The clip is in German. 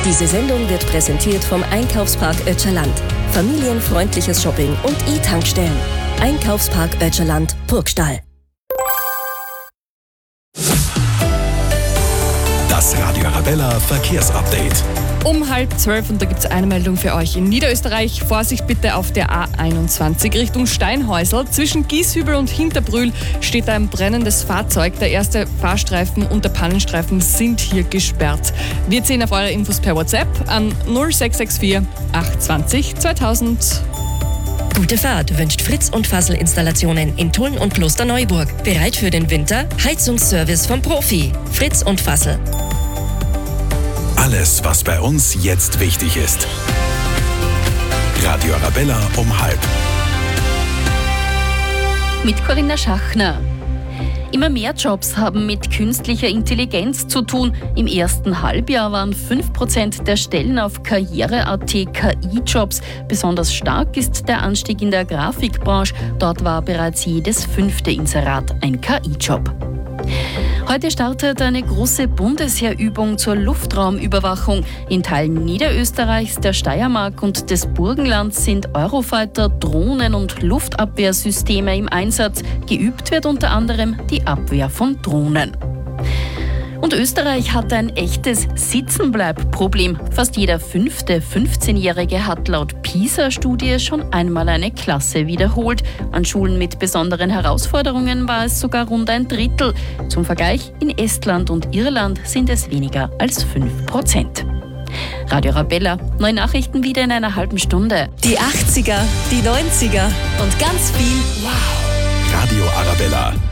Diese Sendung wird präsentiert vom Einkaufspark Ötscherland. Familienfreundliches Shopping und E-Tankstellen. Einkaufspark Ötscherland, Burgstall. Das Radio Arabella Verkehrsupdate. Um 11:30 und da gibt es eine Meldung für euch in Niederösterreich. Vorsicht bitte auf der A21 Richtung Steinhäusl. Zwischen Gieshübel und Hinterbrühl steht ein brennendes Fahrzeug. Der erste Fahrstreifen und der Pannenstreifen sind hier gesperrt. Wir ziehen auf eure Infos per WhatsApp an 0664 820 2000. Gute Fahrt wünscht Fritz und Fassel Installationen in Tulln und Klosterneuburg. Bereit für den Winter? Heizungsservice vom Profi. Fritz und Fassel. Alles, was bei uns jetzt wichtig ist. Radio Arabella um 12:30. Mit Corinna Schachner. Immer mehr Jobs haben mit künstlicher Intelligenz zu tun. Im ersten Halbjahr waren 5% der Stellen auf Karriere.at KI-Jobs. Besonders stark ist der Anstieg in der Grafikbranche. Dort war bereits jedes 5. Inserat ein KI-Job. Heute startet eine große Bundesheerübung zur Luftraumüberwachung. In Teilen Niederösterreichs, der Steiermark und des Burgenlands sind Eurofighter, Drohnen und Luftabwehrsysteme im Einsatz. Geübt wird unter anderem die Abwehr von Drohnen. Und Österreich hat ein echtes Sitzenbleib-Problem. Fast jeder 5. 15-Jährige hat laut PISA-Studie schon einmal eine Klasse wiederholt. An Schulen mit besonderen Herausforderungen war es sogar rund ein Drittel. Zum Vergleich, in Estland und Irland sind es weniger als 5%. Radio Arabella, neue Nachrichten wieder in einer halben Stunde. Die 80er, die 90er und ganz viel Wow. Radio Arabella.